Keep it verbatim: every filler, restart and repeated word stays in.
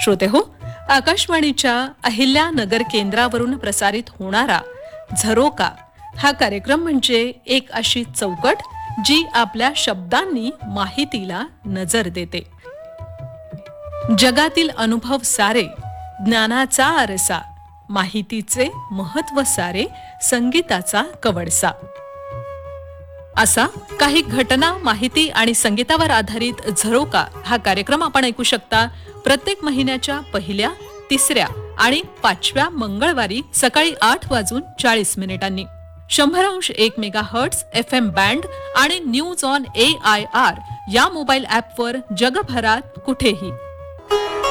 श्रोते हो, आकाशवाणीच्या अहिल्यानगर केंद्रावरून प्रसारित होणारा झरोका हा कार्यक्रम म्हणजे एक अशी चौकट जी आपल्या शब्दांनी माहितीला नजर देते. जगातील अनुभव सारे, ज्ञानाचा आरसा, माहितीचे महत्व सारे, संगीताचा कवडसा. असा काही घटना, माहिती आणि संगीतावर आधारित झरोका हा कार्यक्रम आपण ऐकू शकता प्रत्येक महिन्याच्या पहिल्या, तिसऱ्या आणि पाचव्या मंगळवारी सकाळी आठ वाजून चाळीस मिनिटांनी शंभर अंश एक mega hertz F M band आणि news on A I R या मोबाईल ॲपवर जगभरात कुठेही.